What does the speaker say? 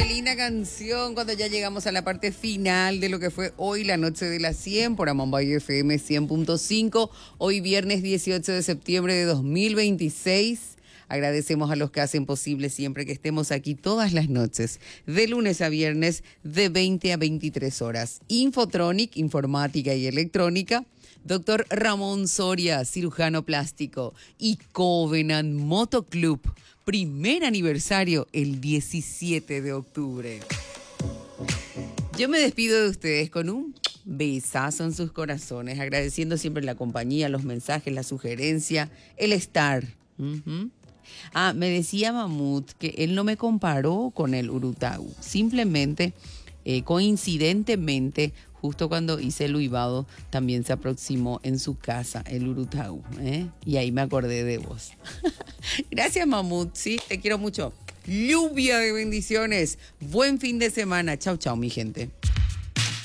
Qué linda canción cuando ya llegamos a la parte final de lo que fue hoy la noche de las 100 por Amambay FM 100.5. Hoy viernes 18 de septiembre de 2026. Agradecemos a los que hacen posible siempre que estemos aquí todas las noches, de lunes a viernes, de 20 a 23 horas. Infotronic, informática y electrónica. Doctor Ramón Soria, cirujano plástico. Y Covenant Moto Club, primer aniversario el 17 de octubre. Yo me despido de ustedes con un besazo en sus corazones, agradeciendo siempre la compañía, los mensajes, la sugerencia, el estar. Me decía Mamut que él no me comparó con el Urutau, simplemente, coincidentemente, justo cuando hice el uivado, también se aproximó en su casa el Urutau, y ahí me acordé de vos. Gracias, Mamut, sí, te quiero mucho. Lluvia de bendiciones. Buen fin de semana. Chau, chau, mi gente.